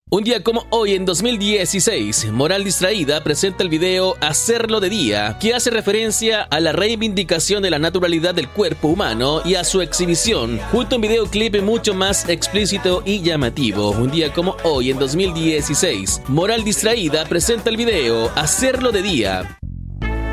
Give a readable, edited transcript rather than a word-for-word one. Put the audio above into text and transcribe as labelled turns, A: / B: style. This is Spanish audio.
A: Un día como hoy, en 2016, Moral Distraída presenta el video Hacerlo de Día, que hace referencia a la reivindicación de la naturalidad del cuerpo humano y a su exhibición, junto a un videoclip mucho más explícito y llamativo. Un día como hoy, en 2016, Moral Distraída presenta el video Hacerlo de Día.